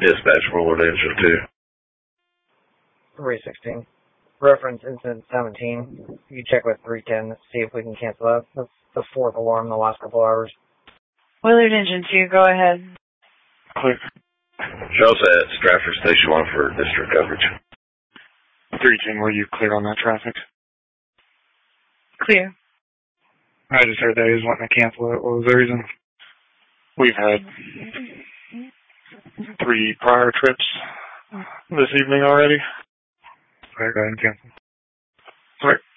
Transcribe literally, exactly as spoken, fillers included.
Dispatch Willard Engine two. three sixteen. Reference incident seventeen. You check with three ten to see if we can cancel that. That's the fourth alarm in the last couple hours. Willard Engine two, go ahead. Clear. Shows at Stratford Station one for district coverage. three ten, were you clear on that traffic? Clear. I just heard that he was wanting to cancel it. What was the reason? We've had three prior trips this evening already. Sorry, go ahead and cancel. Sorry.